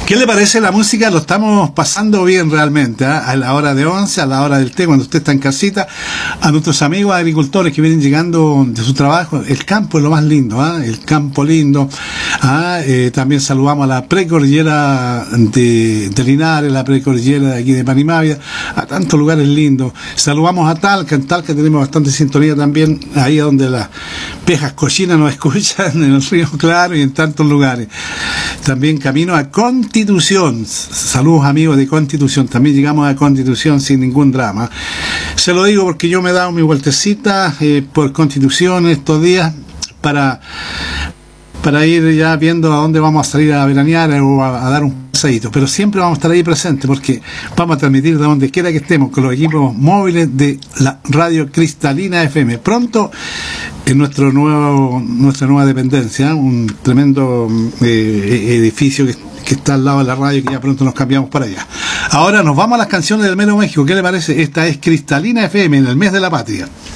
¿Qué le parece la música? Lo estamos pasando bien realmente, ¿eh? A la hora de 11, a la hora del té, cuando usted está en casita, a nuestros amigos agricultores que vienen llegando de su trabajo. El campo es lo más lindo, ¿eh? El campo lindo. También saludamos a la precordillera de Linares, la precordillera de aquí de Panimavia, a tantos lugares lindos. Saludamos a Talca. En Talca tenemos bastante sintonía también, ahí donde las pejas cochinas nos escuchan, en el río Claro y en tantos lugares. También camino a Constitución. Saludos amigos de Constitución. También llegamos a Constitución sin ningún drama. Se lo digo porque yo me he dado mi vueltecita por Constitución estos días para ir ya viendo a dónde vamos a salir a veranear o a dar un paseíto. Pero siempre vamos a estar ahí presentes porque vamos a transmitir de donde quiera que estemos con los equipos móviles de la Radio Cristalina FM. Pronto en nuestra nueva dependencia, un tremendo edificio que está al lado de la radio, que ya pronto nos cambiamos para allá. Ahora nos vamos a las canciones del Mero México. ¿Qué le parece? Esta es Cristalina FM en el mes de la patria.